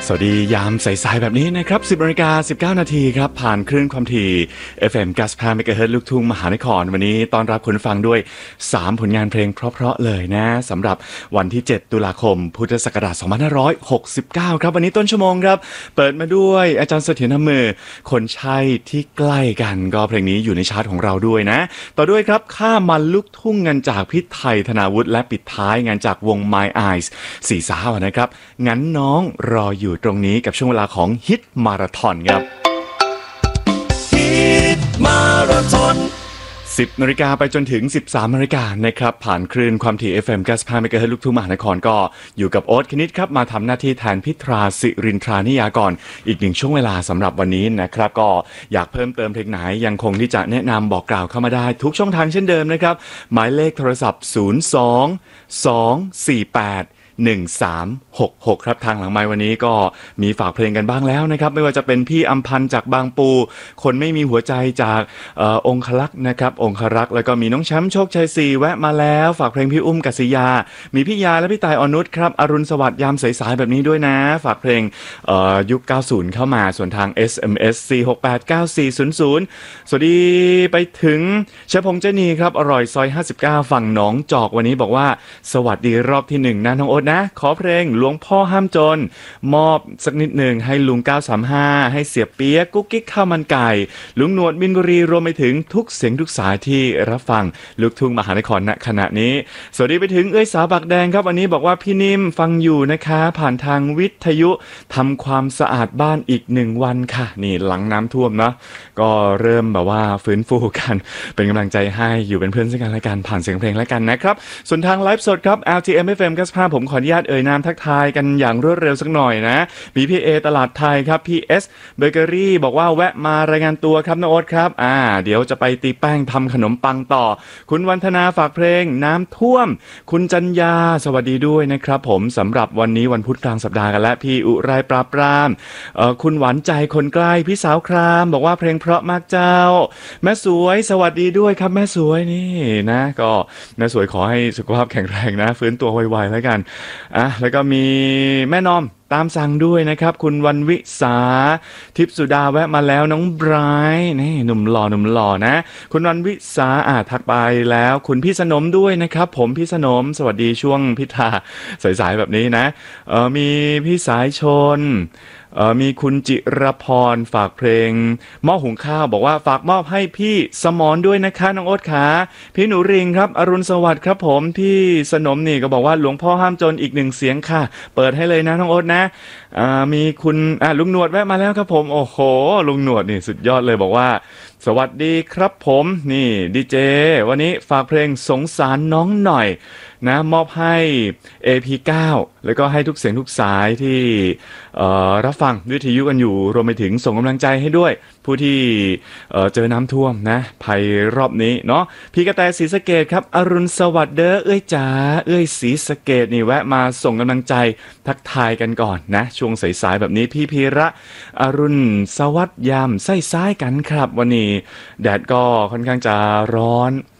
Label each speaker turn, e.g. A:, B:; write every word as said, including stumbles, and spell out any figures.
A: สวัสดียามสายๆแบบนี้นะครับสิบนาฬิกาสิบเก้านาทีครับผ่านคลื่นความถี่ เอฟ เอ็ม เก้าสิบห้า เมกะเฮิรตซ์ลูกทุ่งมหานครวันนี้ต้อนรับคุณฟังด้วยสามผลงานเพลงเพราะๆเลยนะสำหรับวันที่เจ็ดตุลาคมพุทธศักราชสองพันห้าร้อยหกสิบเก้าครับวันนี้ต้นชั่วโมงครับเปิดมาด้วยอาจารย์เสถียรธรรมมือคนใช่ที่ใกล้กันก็เพลงนี้อยู่ในชาร์ตของเราด้วยนะต่อด้วยครับข้ามันลูกทุ่งงานจากพี่ไทยธนาวุฒิและปิดท้ายงานจากวง My Eyes สี่สาวนะครับงั้นน้องรออยู่ตรงนี้กับช่วงเวลาของฮิตมาราธอนครับฮิตมาราธอนสิบนาฬิกาไปจนถึงสิบสามนาฬิกานะครับผ่านคลื่นความถี่ เอฟ เอ็ม เก้าสิบห้า เมกะเฮิรตซ์ลูกทุ่งมหานครก็อยู่กับโอ๊ตคณิตครับมาทำหน้าที่แทนพิตราสิรินทรานิยากรอีกหนึ่งช่วงเวลาสำหรับวันนี้นะครับก็อยากเพิ่มเติมเพลงไหนยังคงที่จะแนะนำบอกกล่าวเข้ามาได้ทุกช่องทางเช่นเดิมนะครับหมายเลขโทรศัพท์ศูนย์ สอง สอง สี่ แปดหนึ่งสามหกหกครับทางหลังไมค์วันนี้ก็มีฝากเพลงกันบ้างแล้วนะครับไม่ว่าจะเป็นพี่อำพันธ์จากบางปูคนไม่มีหัวใจจากออองคลักษ์นะครับองครักษ์แล้วก็มีน้องแชมป์โชคชัยสี่แวะมาแล้วฝากเพลงพี่อุ้มกัศยามีพี่ยาและพี่ตายอนุชครับอรุณสวัสดิ์ยามสายๆแบบนี้ด้วยนะฝากเพลงยุคเก้าสิบเข้ามาส่วนทาง เอส เอ็ม เอส สี่ หก แปด เก้า สี่ ศูนย์ ศูนย์สวัสดีไปถึงเชฟพงษ์เจนีครับอร่อยซอยห้าสิบเก้าฝั่งหนองจอกวันนี้บอกว่าสวัสดีรอบที่หนึ่งนะน้องโอ๊ตนะขอเพลงหลวงพ่อห้ามจนมอบสักนิดหนึ่งให้ลุงเก้าสามห้าให้เสียเปี๊ยกกุ๊กกิ๊กข้าวมันไก่ลุงหนวดมินบุรีรวมไปถึงทุกเสียงทุกสายที่รับฟังลูกทุ่งมหานครณขณะนี้สวัสดีไปถึงเอ้ยสาวปากแดงครับวันนี้บอกว่าพี่นิ่มฟังอยู่นะคะผ่านทางวิทยุทำความสะอาดบ้านอีกหนึ่งวันค่ะนี่หลังน้ำท่วมเนาะก็เริ่มแบบว่าฟื้นฟูกันเป็นกำลังใจให้อยู่เป็นเพื่อนซึ่งกันและกันผ่านเสียงเพลงแล้วกันนะครับส่วนทางไลฟ์สดครับ แอล ที เอ็ม เอฟ เอ็ม เก้าสิบห้าผมขออนุญาตเอ่ยนามทักทายกันอย่างรวดเร็วสักหน่อยนะมีพี่เอตลาดไทยครับพี่เอสเบเกอรี่บอกว่าแวะมารายงานตัวครับน้องโอ๊ตครับอ่าเดี๋ยวจะไปตีแป้งทำขนมปังต่อคุณวันธนาฝากเพลงน้ำท่วมคุณจัญญาสวัสดีด้วยนะครับผมสำหรับวันนี้วันพุธกลางสัปดาห์กันและพี่อุไรปราบปรามเอ่อคุณหวานใจคนใกล้พี่สาวครามบอกว่าเพลงเพราะมากเจ้าแม่สวยสวัสดีด้วยครับแม่สวยนี่นะก็แม่สวยขอให้สุขภาพแข็งแรงนะฟื้นตัวไวๆแล้วกันอ่ะแล้วก็มีแม่นอมตามสั่งด้วยนะครับคุณวันวิสาทิพสุดาแวะมาแล้วน้องไบรท์นี่หนุ่มหล่อหนุ่มหล่อนะคุณวันวิสาอ่าทักไปแล้วคุณพี่สนมด้วยนะครับผมพี่สนมสวัสดีช่วงพิธาสายๆแบบนี้นะเออมีพี่สายชนเอ่อมีคุณจิรพรฝากเพลงหม้อหุงข้าวบอกว่าฝากมอบให้พี่สมรด้วยนะคะน้องโอ๊ตขาพี่หนูริงครับอรุณสวัสดิ์ครับผมพี่สนมนี่ก็บอกว่าหลวงพ่อห้ามจนอีกหนึ่งเสียงค่ะเปิดให้เลยนะน้องโอ๊ตนะอ่ามีคุณอ่าลุงหนวดแวะมาแล้วครับผมโอ้โหลุงหนวดนี่สุดยอดเลยบอกว่าสวัสดีครับผมนี่ดีเจวันนี้ฝากเพลงสงสารน้องหน่อยนะมอบให้ เอ พี เก้า แล้วก็ให้ทุกเสียงทุกสายที่รับฟังวิทยุกันอยู่รวมไปถึงส่งกำลังใจให้ด้วยผู้ที่เอ่อเจอน้ำท่วมนะภัยรอบนี้เนาะพี่กระแตศรีสะเกษครับอรุณสวัสดิ์เด้อเอ้ยจ๋าเอ้ยศรีสะเกษนี่แวะมาส่งกำลังใจทักทายกันก่อนนะช่วงสายๆแบบนี้พี่พีระอรุณสวัสดิ์ยามไส้ซ้ายกันครับวันนี้แดดก็ค่อนข้างจะร้อน